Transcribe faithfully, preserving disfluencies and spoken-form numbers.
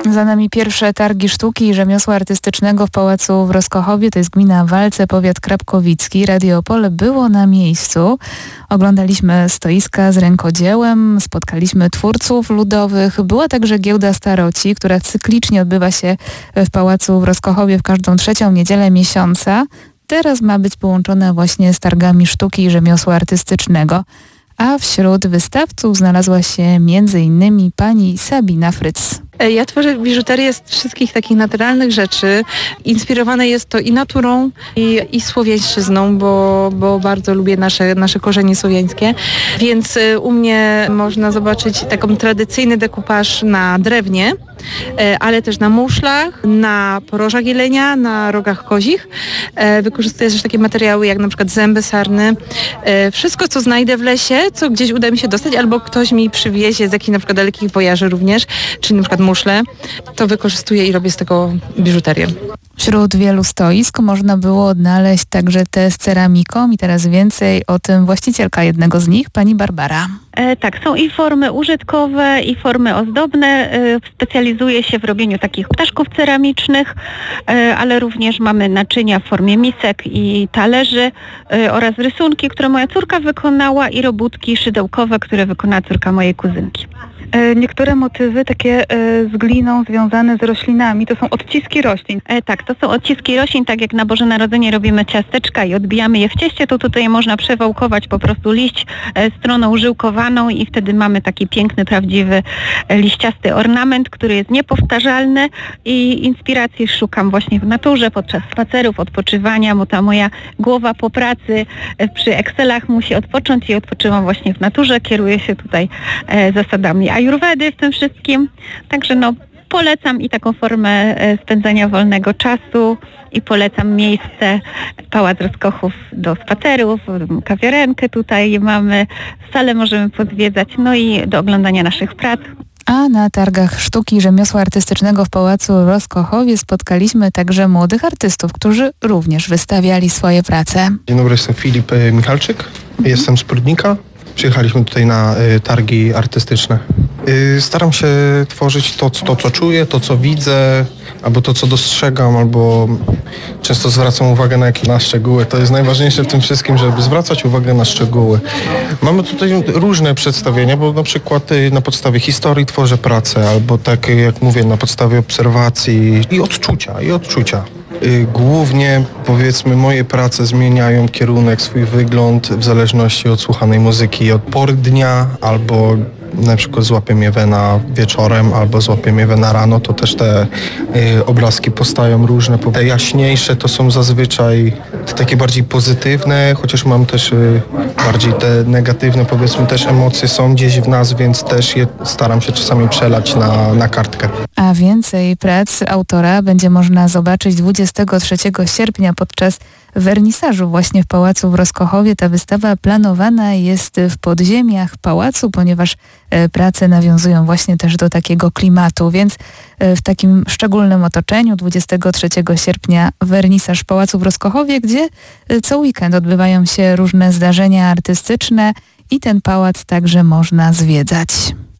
Za nami pierwsze targi sztuki i rzemiosła artystycznego w Pałacu w Roskochowie. To jest gmina Walce, powiat krapkowicki. Radio Opole było na miejscu. Oglądaliśmy stoiska z rękodziełem, spotkaliśmy twórców ludowych. Była także giełda staroci, która cyklicznie odbywa się w Pałacu w Roskochowie w każdą trzecią niedzielę miesiąca. Teraz ma być połączona właśnie z targami sztuki i rzemiosła artystycznego. A wśród wystawców znalazła się między innymi pani Sabina Fryc. Ja tworzę biżuterię z wszystkich takich naturalnych rzeczy. Inspirowane jest to i naturą, i, i słowiańszczyzną, bo, bo bardzo lubię nasze, nasze korzenie słowiańskie. Więc u mnie można zobaczyć taką tradycyjny dekupaż na drewnie, ale też na muszlach, na porożach jelenia, na rogach kozich. Wykorzystuję też takie materiały jak na przykład zęby sarny. Wszystko, co znajdę w lesie, co gdzieś uda mi się dostać, albo ktoś mi przywiezie z jakichś na przykład dalekich wojaży również, czyli na przykład muszle, to wykorzystuję i robię z tego biżuterię. Wśród wielu stoisk można było odnaleźć także te z ceramiką i teraz więcej o tym właścicielka jednego z nich, pani Barbara. E, tak, są i formy użytkowe, i formy ozdobne. E, specjalizuję się w robieniu takich ptaszków ceramicznych, e, ale również mamy naczynia w formie misek i talerzy e, oraz rysunki, które moja córka wykonała i robótki szydełkowe, które wykonała córka mojej kuzynki. Niektóre motywy takie z gliną związane z roślinami, to są odciski roślin. E, tak, to są odciski roślin, tak jak na Boże Narodzenie robimy ciasteczka i odbijamy je w cieście, to tutaj można przewałkować po prostu liść e, stroną żyłkowaną i wtedy mamy taki piękny, prawdziwy e, liściasty ornament, który jest niepowtarzalny i inspiracji szukam właśnie w naturze, podczas spacerów, odpoczywania, bo ta moja głowa po pracy e, przy Excelach musi odpocząć i odpoczywam właśnie w naturze, kieruję się tutaj e, zasadami ajurwedy w tym wszystkim, także no polecam i taką formę spędzania wolnego czasu i polecam miejsce Pałac Roskochów do spacerów, kawiarenkę tutaj mamy, salę możemy pozwiedzać, no i do oglądania naszych prac. A na targach sztuki i rzemiosła artystycznego w Pałacu w Roskochowie spotkaliśmy także młodych artystów, którzy również wystawiali swoje prace. Dzień dobry, jestem Filip Michalczyk, mhm. jestem z Prudnika. Przyjechaliśmy tutaj na y, targi artystyczne. Y, staram się tworzyć to, to, co czuję, to, co widzę, albo to, co dostrzegam, albo często zwracam uwagę na jakieś na szczegóły. To jest najważniejsze w tym wszystkim, żeby zwracać uwagę na szczegóły. Mamy tutaj różne przedstawienia, bo na przykład y, na podstawie historii tworzę pracę, albo tak jak mówię, na podstawie obserwacji i odczucia, i odczucia. Głównie, powiedzmy, moje prace zmieniają kierunek, swój wygląd w zależności od słuchanej muzyki, od pory dnia, albo na przykład złapię mnie wena wieczorem, albo złapię mnie wena rano, to też te y, obrazki powstają różne. Te jaśniejsze to są zazwyczaj te takie bardziej pozytywne, chociaż mam też y, bardziej te negatywne, powiedzmy, też emocje są gdzieś w nas, więc też je staram się czasami przelać na, na kartkę. A więcej prac autora będzie można zobaczyć dwudziestego trzeciego sierpnia podczas wernisażu właśnie w Pałacu w Roskochowie. Ta wystawa planowana jest w podziemiach pałacu, ponieważ prace nawiązują właśnie też do takiego klimatu, więc w takim szczególnym otoczeniu dwudziestego trzeciego sierpnia wernisaż w Pałacu w Roskochowie, gdzie co weekend odbywają się różne zdarzenia artystyczne i ten pałac także można zwiedzać.